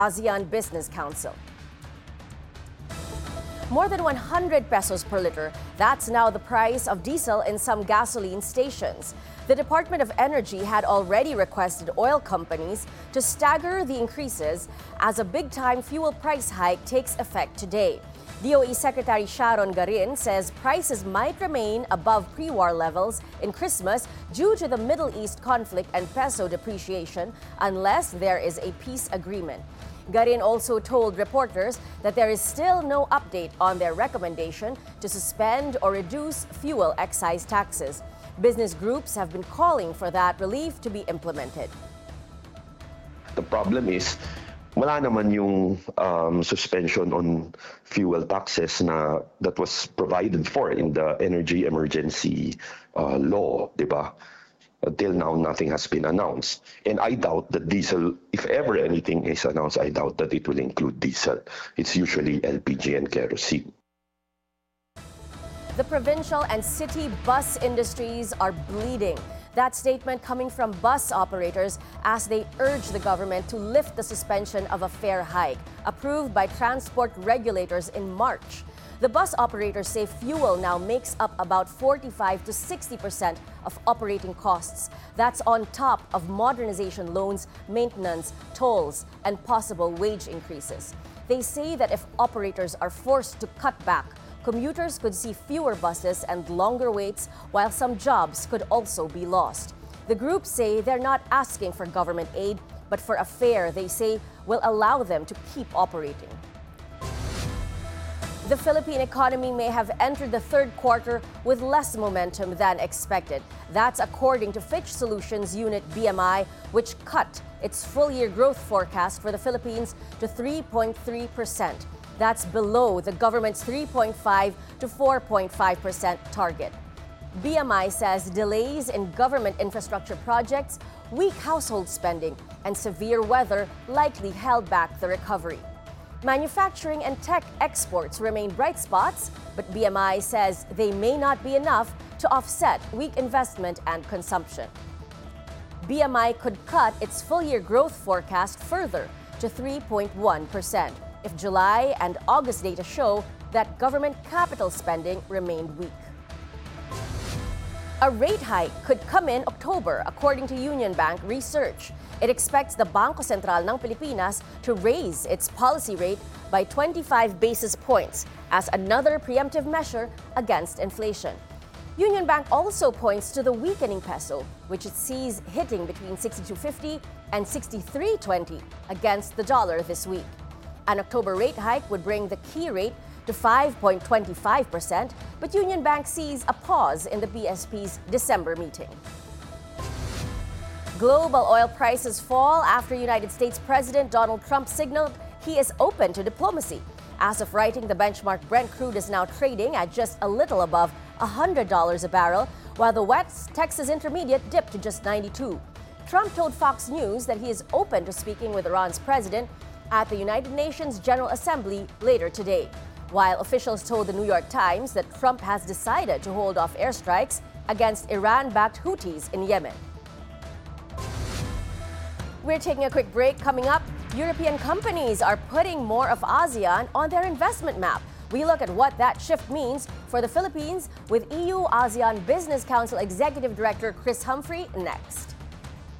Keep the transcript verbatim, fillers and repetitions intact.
ASEAN Business Council. More than one hundred pesos per liter. That's now the price of diesel in some gasoline stations. The Department of Energy had already requested oil companies to stagger the increases as a big-time fuel price hike takes effect today. D O E Secretary Sharon Garin says prices might remain above pre-war levels in Christmas due to the Middle East conflict and peso depreciation unless there is a peace agreement. Garin also told reporters that there is still no update on their recommendation to suspend or reduce fuel excise taxes. Business groups have been calling for that relief to be implemented. The problem is, wala naman yung um, suspension on fuel taxes na that was provided for in the energy emergency uh, law, di ba? Until now, nothing has been announced. And I doubt that diesel, if ever anything is announced, I doubt that it will include diesel. It's usually L P G and kerosene. The provincial and city bus industries are bleeding. That statement coming from bus operators as they urge the government to lift the suspension of a fare hike approved by transport regulators in March. The bus operators say fuel now makes up about forty-five to sixty percent of operating costs. That's on top of modernization loans, maintenance, tolls, and possible wage increases. They say that if operators are forced to cut back, commuters could see fewer buses and longer waits, while some jobs could also be lost. The groups say they're not asking for government aid, but for a fare they say will allow them to keep operating. The Philippine economy may have entered the third quarter with less momentum than expected. That's according to Fitch Solutions Unit B M I, which cut its full-year growth forecast for the Philippines to three point three percent. That's below the government's three point five to four point five percent target. B M I says delays in government infrastructure projects, weak household spending, and severe weather likely held back the recovery. Manufacturing and tech exports remain bright spots, but B M I says they may not be enough to offset weak investment and consumption. B M I could cut its full-year growth forecast further to three point one percent if July and August data show that government capital spending remained weak. A rate hike could come in October, according to Union Bank research. It expects the Bangko Sentral ng Pilipinas to raise its policy rate by twenty-five basis points as another preemptive measure against inflation. Union Bank also points to the weakening peso, which it sees hitting between sixty-two fifty and sixty-three twenty against the dollar this week. An October rate hike would bring the key rate to five point two five percent, but Union Bank sees a pause in the B S P's December meeting. Global oil prices fall after United States President Donald Trump signaled he is open to diplomacy. As of writing, the benchmark Brent crude is now trading at just a little above one hundred dollars a barrel, while the West Texas Intermediate dipped to just ninety-two. Trump told Fox News that he is open to speaking with Iran's president at the United Nations General Assembly later today, while officials told the New York Times that Trump has decided to hold off airstrikes against Iran-backed Houthis in Yemen. We're taking a quick break. Coming up, European companies are putting more of ASEAN on their investment map. We look at what that shift means for the Philippines with E U-ASEAN Business Council Executive Director Chris Humphrey next.